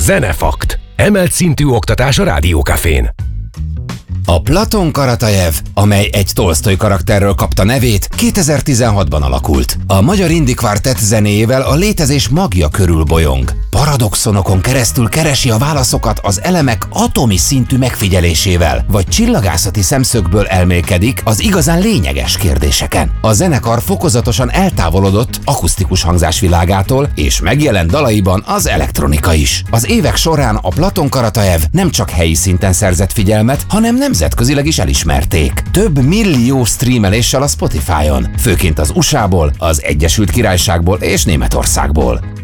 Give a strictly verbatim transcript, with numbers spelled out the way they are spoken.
Zenefakt. Emelt szintű oktatás a Rádiókafén. A Platon Karatajev, amely egy Tolsztoj karakterről kapta nevét, kétezer-tizenhatban alakult. A magyar Indie Quartet zenéjével a létezés magja körül bolyong. Paradoxonokon keresztül keresi a válaszokat az elemek atomi szintű megfigyelésével, vagy csillagászati szemszögből elmélkedik az igazán lényeges kérdéseken. A zenekar fokozatosan eltávolodott akusztikus hangzásvilágától, és megjelent dalaiban az elektronika is. Az évek során a Platon Karatajev nem csak helyi szinten szerzett figyelmet, hanem nemzetközileg is elismerték. Több millió streameléssel a Spotify-on, főként az u es á-ból, az Egyesült Királyságból és Németországból.